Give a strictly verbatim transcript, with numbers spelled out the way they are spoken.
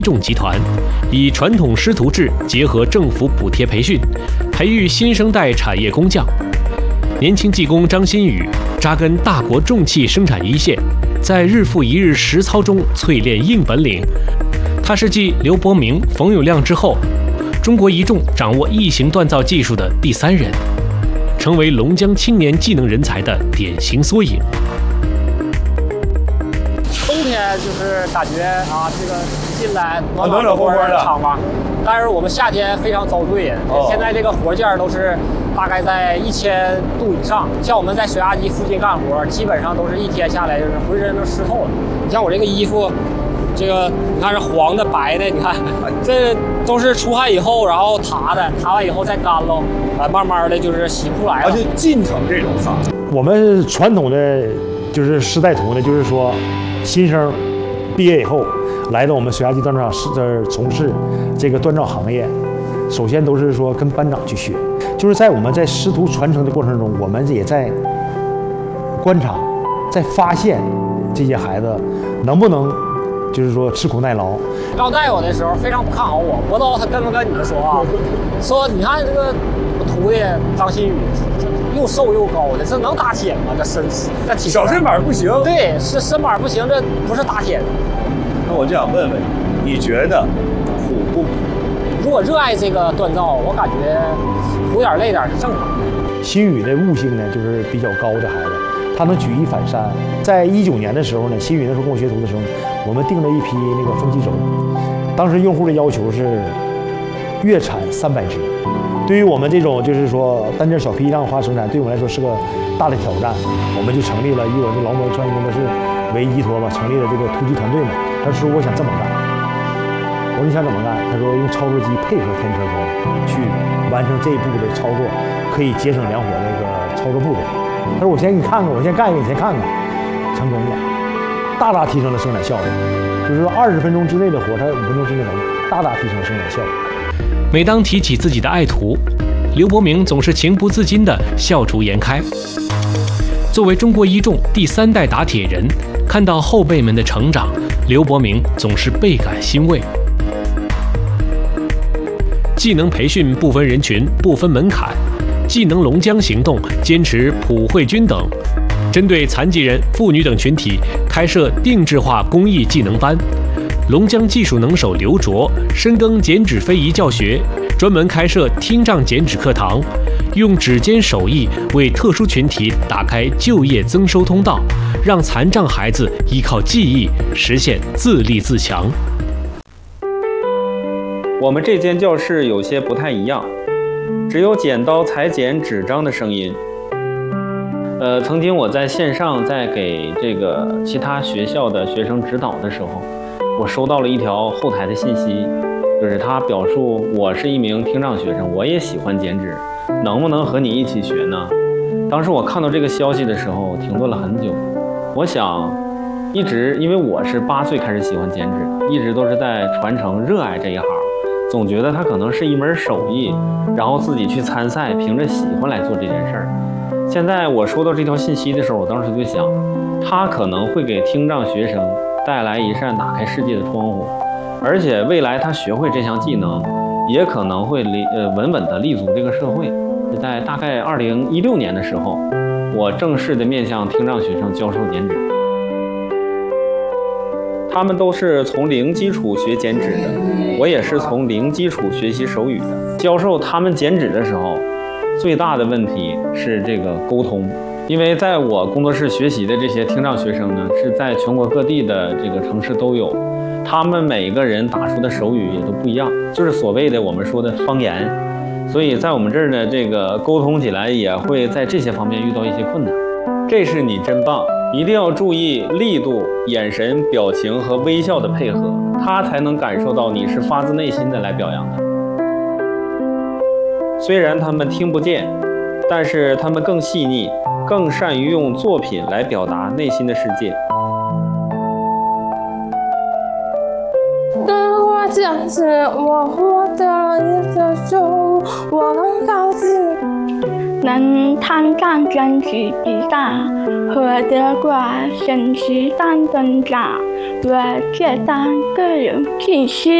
众集团以传统师徒制结合政府补贴培训，培育新生代产业工匠。年轻技工张新宇扎根大国重器生产一线，在日复一日实操中淬炼硬本领。他是继刘伯明、冯友亮之后，中国一众掌握异形锻造技术的第三人，成为龙江青年技能人才的典型缩影。 冬天就是感觉啊，这个进来暖暖暖和和和的的厂房，但是我们夏天非常遭罪。 哦、 现在这个活件都是大概在一千度以上，像我们在水压机附近干活，基本上都是一天下来就是浑身都湿透了。你像我这个衣服，这个你看是黄的、白的，你看这都是出汗以后，然后塌的，塌完以后再干喽，啊，慢慢的就是洗不出来了。 而且进城这种色， 我们传统的就是师带徒呢，就是说新生毕业以后来到我们水压机锻造厂这儿从事这个锻造行业，首先都是说跟班长去学，就是在我们在师徒传承的过程中，我们也在观察，在发现这些孩子能不能就是说吃苦耐劳。 刚带我的时候非常不看好我，不知道他跟不跟你们说啊？说你看这个我徒弟张新宇，又瘦又高的，这能打铁吗？这身这体小身板不行。 对，是身板不行，这不是打铁的。 那我就想问问你，你觉得苦不苦？ 如果热爱这个锻造，我感觉苦点累点是正常的。 新宇的悟性呢，就是比较高的孩子，他能举一反三。在一九年的时候呢，新宇那时候跟我学徒的时候，我们订了一批那个风机轴，当时用户的要求是月产三百只。对于我们这种就是说单件小批量化生产，对我们来说是个大的挑战。我们就成立了以我们劳模创业工作室为依托吧，成立了这个突击团队嘛。他说我想这么干，我说你想怎么干？他说用操作机配合天车工去完成这一步的操作，可以节省两伙那个操作步骤。他说我先给你看看，我先干一个，你先看看，成功了，大大提升了生产效率。就是说二十分钟之内的活，他五分钟之内完，大大提升了生产效率。 每当提起自己的爱徒，刘伯明总是情不自禁地笑逐颜开。作为中国一众第三代打铁人，看到后辈们的成长，刘伯明总是倍感欣慰。技能培训不分人群、不分门槛，技能龙江行动坚持普惠均等，针对残疾人、妇女等群体开设定制化公益技能班。龙江技术能手刘卓深耕剪纸非遗教学，专门开设听障剪纸课堂，用指尖手艺为特殊群体打开就业增收通道，让残障孩子依靠技艺实现自立自强。 我们这间教室有些不太一样，只有剪刀裁剪纸张的声音。呃，曾经我在线上在给这个其他学校的学生指导的时候，我收到了一条后台的信息，就是他表述我是一名听障学生，我也喜欢剪纸，能不能和你一起学呢？当时我看到这个消息的时候停顿了很久，我想一直因为我是八岁开始喜欢剪纸，一直都是在传承热爱这一行，总觉得它可能是一门手艺，然后自己去参赛，凭着喜欢来做这件事儿。现在我收到这条信息的时候，我当时就想，他可能会给听障学生带来一扇打开世界的窗户，而且未来他学会这项技能，也可能会立呃稳稳地立足这个社会。在大概二零一六年的时候，我正式的面向听障学生教授剪纸。他们都是从零基础学剪纸的，我也是从零基础学习手语的。教授他们剪纸的时候，最大的问题是这个沟通。因为在我工作室学习的这些听障学生呢，是在全国各地的这个城市都有，他们每个人打出的手语也都不一样，就是所谓的我们说的方言，所以在我们这儿呢，这个沟通起来也会在这些方面遇到一些困难。这是你真棒，一定要注意力度、眼神、表情和微笑的配合，他才能感受到你是发自内心的来表扬的。虽然他们听不见，但是他们更细腻，更善于用作品来表达内心的世界。 跟我讲是我获得了一个救，我更靠近。 能参战争取比赛和得过省级三等奖和浙江个人信息。